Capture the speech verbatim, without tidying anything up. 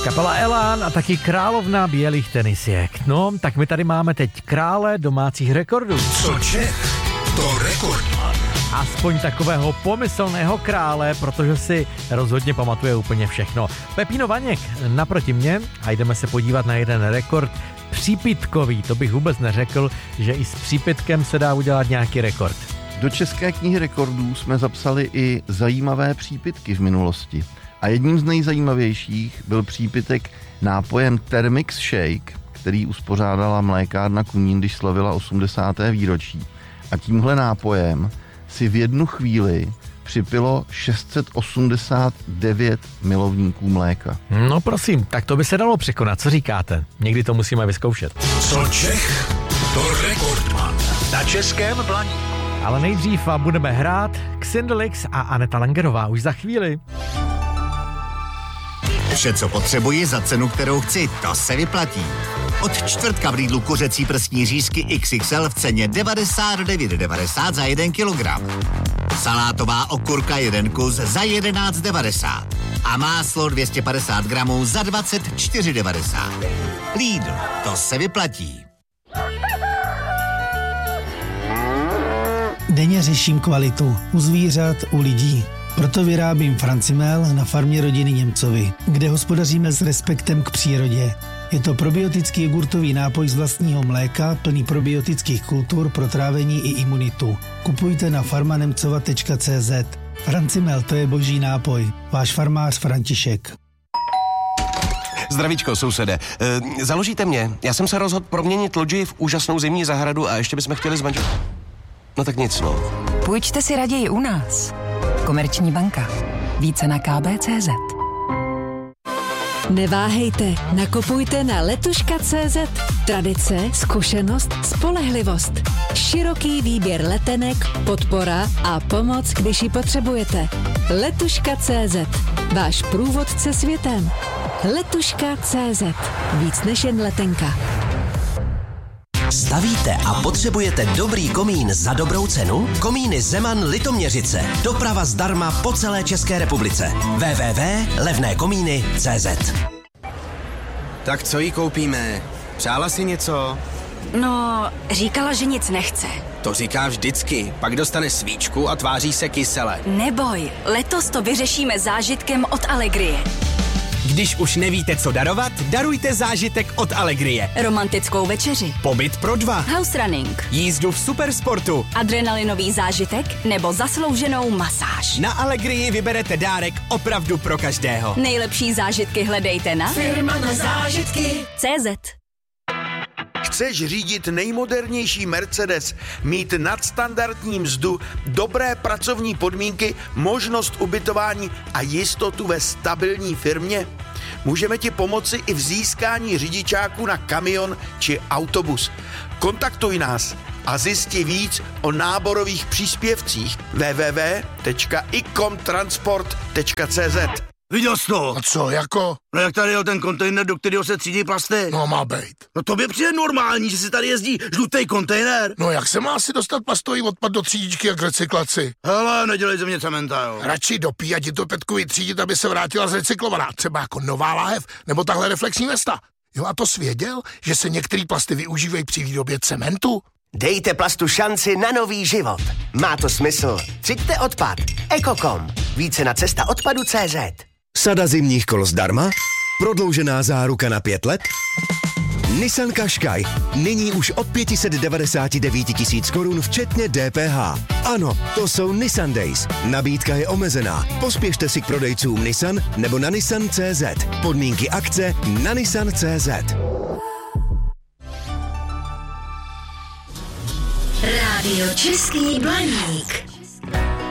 Kapela Elán a taky královna bělých tenisek. No, tak my tady máme teď krále domácích rekordů. Co Čech, to rekordman. Aspoň takového pomyslného krále, protože si rozhodně pamatuje úplně všechno. Pepíno Vaněk naproti mě a jdeme se podívat na jeden rekord přípitkový. To bych vůbec neřekl, že i s přípitkem se dá udělat nějaký rekord. Do České knihy rekordů jsme zapsali i zajímavé přípitky v minulosti. A jedním z nejzajímavějších byl přípitek nápojem Thermix Shake, který uspořádala mlékárna Kunín, když slavila osmdesáté výročí. A tímhle nápojem si v jednu chvíli připilo šest set osmdesát devět milovníků mléka. No prosím, tak to by se dalo překonat, co říkáte? Někdy to musíme vyzkoušet. Co Čech, to rekordman. Na Českém Blaníku. Ale nejdřív vám budeme hrát Xindlix a Aneta Langerová už za chvíli. Vše, co potřebuji za cenu, kterou chci, to se vyplatí. Od čtvrtka v Lidlu kuřecí prsní řízky iks iks el v ceně devadesát devět devadesát za jeden kilogram. Salátová okurka jeden kus za jedenáct devadesát. A máslo dvě stě padesát gramů za dvacet čtyři devadesát. Lidl, to se vyplatí. Denně řeším kvalitu u zvířat, u lidí. Proto vyrábím Francimel na farmě rodiny Němcovi, kde hospodaříme s respektem k přírodě. Je to probiotický jogurtový nápoj z vlastního mléka, plný probiotických kultur pro trávení i imunitu. Kupujte na farmanemcova tečka cé zet. Francimel, to je boží nápoj. Váš farmář František. Zdravíčko, sousede. E, založíte mě? Já jsem se rozhodl proměnit loďi v úžasnou zimní zahradu a ještě bychom chtěli zmanžit. No tak nic, no. Půjčte si raději u nás. Komerční banka. Více na ká bé tečka cé zet. Neváhejte, nakupujte na letuška tečka cé zet. Tradice, zkušenost, spolehlivost. Široký výběr letenek, podpora a pomoc, když ji potřebujete. letuška tečka cé zet. Váš průvodce světem. letuška tečka cé zet. Víc než jen letenka. Stavíte a potřebujete dobrý komín za dobrou cenu? Komíny Zeman Litoměřice. Doprava zdarma po celé České republice. w w w tečka levné komíny tečka cé zet. Tak co jí koupíme? Přála si něco? No, říkala, že nic nechce. To říká vždycky. Pak dostane svíčku a tváří se kysele. Neboj, letos to vyřešíme zážitkem od Allegrie. Když už nevíte, co darovat, darujte zážitek od Allegrie. Romantickou večeři. Pobyt pro dva. House running. Jízdu v supersportu. Adrenalinový zážitek nebo zaslouženou masáž. Na Allegrii vyberete dárek opravdu pro každého. Nejlepší zážitky hledejte na Firma na zážitky tečka cé zet. Chceš řídit nejmodernější Mercedes, mít nadstandardní mzdu, dobré pracovní podmínky, možnost ubytování a jistotu ve stabilní firmě? Můžeme ti pomoci i v získání řidičáků na kamion či autobus. Kontaktuj nás a zjisti víc o náborových příspěvcích w w w tečka icomtransport tečka cé zet. Viděl jsi to? A co, jako? No jak tady jel ten kontejner, do kterého se třídí plasty? No má bejt. No to by přijde normální, že si tady jezdí žlutý kontejner. No jak se má asi dostat plastový odpad do třídičky a k recyklaci? Hele, nedělej ze mě cementa, jo. Radši dopí a ti to Petku vytřídit, aby se vrátila zrecyklovaná. Třeba jako nová láhev, nebo tahle reflexní vesta. Jo, a to svěděl, že se některé plasty využívají při výrobě cementu? Dejte plastu šanci na nový život. Má to smysl. Třiďte odpad. Ekokom. Více na cesta odpadu tečka cé zet. Sada zimních kol zdarma? Prodloužená záruka na pět let? Nissan Qashqai. Nyní už od pět set devadesát devět tisíc korun včetně D P H. Ano, to jsou Nissan Days. Nabídka je omezená. Pospěšte si k prodejcům Nissan nebo na nissan tečka cé zet. Podmínky akce na nissan tečka cé zet. Rádio Český Blaník.